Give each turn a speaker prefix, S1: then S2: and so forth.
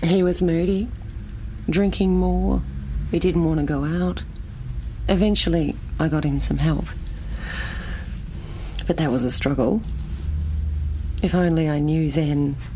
S1: He was moody, drinking more. He didn't want to go out. Eventually, I got him some help. But that was a struggle. If only I knew then